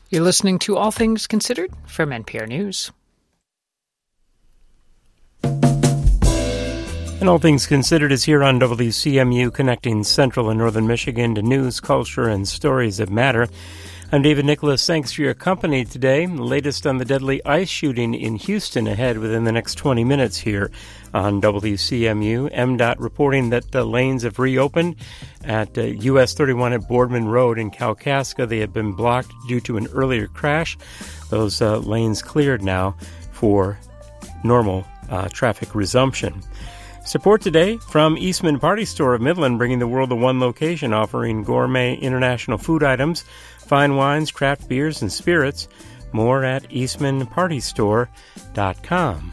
You're listening to All Things Considered from NPR News. And All Things Considered is here on WCMU, connecting Central and Northern Michigan to news, culture, and stories that matter. I'm David Nicholas. Thanks for your company today. The latest on the deadly ICE shooting in Houston ahead within the next 20 minutes here on WCMU. MDOT reporting that the lanes have reopened at US 31 at Boardman Road in Kalkaska. They had been blocked due to an earlier crash. Those lanes cleared now for normal traffic resumption. Support today from Eastman Party Store of Midland, bringing the world to one location, offering gourmet international food items, fine wines, craft beers, and spirits. More at eastmanpartystore.com.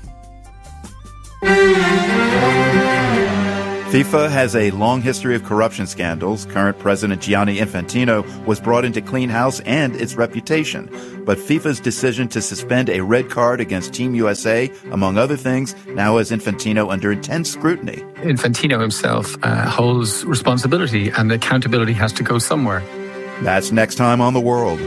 FIFA has a long history of corruption scandals. Current President Gianni Infantino was brought in to clean house and its reputation. But FIFA's decision to suspend a red card against Team USA, among other things, now has Infantino under intense scrutiny. Infantino himself holds responsibility, and accountability has to go somewhere. That's next time on The World.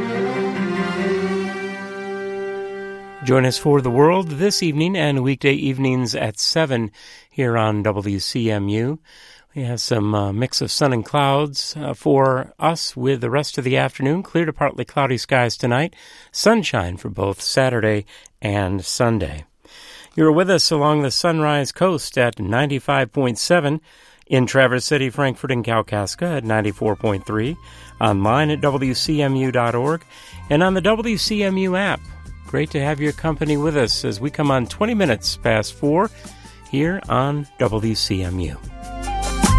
Join us for The World this evening and weekday evenings at 7 here on WCMU. We have some mix of sun and clouds for us with the rest of the afternoon. Clear to partly cloudy skies tonight. Sunshine for both Saturday and Sunday. You're with us along the Sunrise Coast at 95.7, in Traverse City, Frankfort, and Kalkaska at 94.3, online at WCMU.org, and on the WCMU app. Great to have your company with us as we come on 20 minutes past 4 here on WCMU.